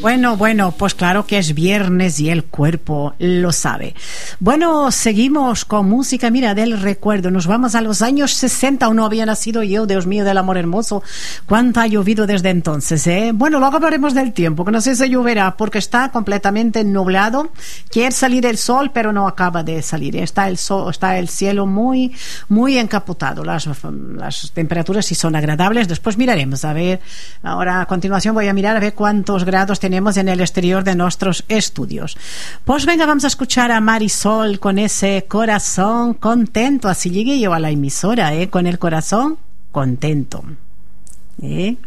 Bueno, pues claro que es viernes y el cuerpo lo sabe. Bueno, seguimos con música, mira, del recuerdo. Nos vamos a los años 60, aún no había nacido yo, Dios mío, del amor hermoso. ¿Cuánto ha llovido desde entonces, eh? Bueno, luego hablaremos del tiempo, que no sé si lloverá, porque está completamente nublado. Quiere salir el sol, pero no acaba de salir. Está el cielo muy, muy encapotado. Las temperaturas sí son agradables. Después miraremos, a ver. Ahora, a continuación, voy a mirar a ver cuántos grados tenemos en el exterior de nuestros estudios. Pues venga, vamos a escuchar a Marisol con ese corazón contento. Así llegué yo a la emisora, con el corazón contento.